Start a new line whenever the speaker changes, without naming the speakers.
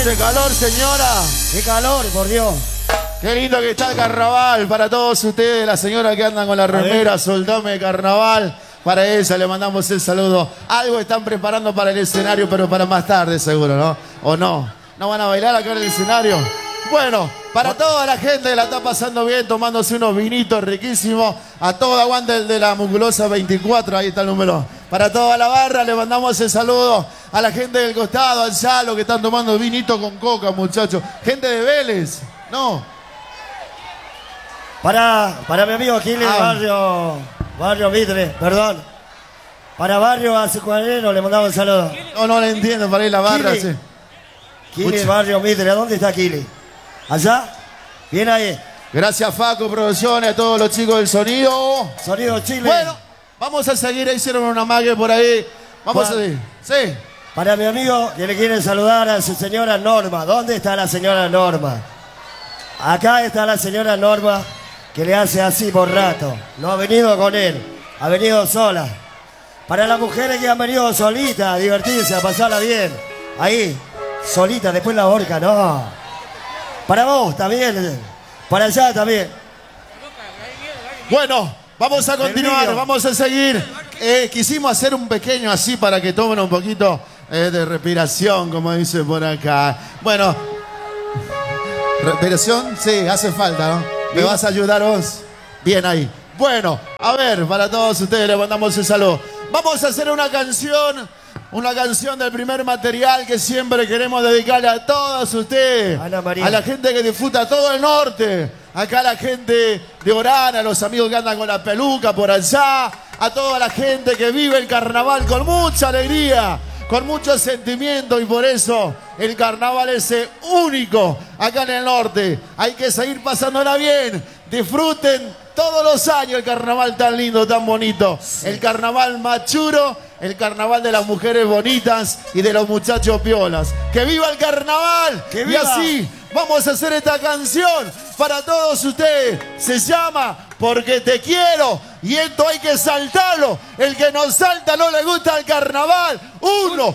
Hace calor, señora.
Qué calor, por Dios.
Qué lindo que está el carnaval para todos ustedes, las señoras que andan con la remera, soldame de carnaval. Para ella le mandamos el saludo. Algo están preparando para el escenario, pero para más tarde seguro, ¿no? ¿O no? ¿No van a bailar acá en el escenario? Bueno, para toda la gente que la está pasando bien, tomándose unos vinitos riquísimos. A todo aguante el de la musculosa 24, ahí está el número. Para toda la barra le mandamos el saludo. A la gente del costado, al Salo, que están tomando vinito con coca, muchachos. Gente de Vélez, ¿no?
Para mi amigo Aquiles, Barrio Vidre, perdón. Para Barrio Azucarero le mandamos un saludo.
No le entiendo, para ir la barra, sí.
Aquiles, Barrio Vidre, ¿a dónde está Aquiles? ¿Allá? Bien ahí.
Gracias, Facu Producciones, a todos los chicos del sonido.
Sonido Chile.
Bueno, vamos a seguir, ahí hicieron una mague por ahí. Vamos a seguir. Sí.
Para mi amigo que le quieren saludar a su señora Norma. ¿Dónde está la señora Norma? Acá está la señora Norma, que le hace así por rato. No ha venido con él, ha venido sola. Para las mujeres que han venido solitas a divertirse, a pasarla bien. Ahí, solita, después la horca, no. Para vos también, para allá también.
Bueno, vamos a continuar, vamos a seguir. Quisimos hacer un pequeño así para que tomen un poquito de respiración, como dice por acá. Bueno, respiración, sí, hace falta, ¿no? ¿Me vas a ayudar vos? Bien ahí. Bueno, a ver, para todos ustedes les mandamos el saludo. Vamos a hacer una canción del primer material que siempre queremos dedicarle a todos ustedes.
Ana María.
A la gente que disfruta todo el norte. Acá la gente de Orán, a los amigos que andan con la peluca por allá. A toda la gente que vive el carnaval con mucha alegría, con mucho sentimiento, y por eso el carnaval es único acá en el norte. Hay que seguir pasándola bien. Disfruten todos los años el carnaval tan lindo, tan bonito. Sí. El carnaval machuro, el carnaval de las mujeres bonitas y de los muchachos piolas. ¡Que viva el carnaval! ¡Que viva! Y así vamos a hacer esta canción para todos ustedes. Se llama Porque te quiero. Y esto hay que saltarlo. El que no salta no le gusta el carnaval. 1,